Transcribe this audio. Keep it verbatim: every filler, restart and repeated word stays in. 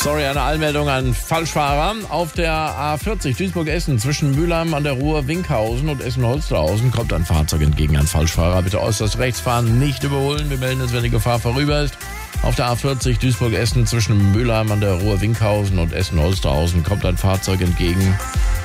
Sorry, eine Anmeldung an Falschfahrer. Auf der A vierzig Duisburg-Essen zwischen Mülheim an der Ruhr, Winkhausen und Essen-Holsterhausen kommt ein Fahrzeug entgegen, ein Falschfahrer. Bitte äußerst rechts fahren, nicht überholen. Wir melden es, wenn die Gefahr vorüber ist. Auf der A vierzig Duisburg-Essen zwischen Mülheim an der Ruhr, Winkhausen und Essen-Holsterhausen kommt ein Fahrzeug entgegen.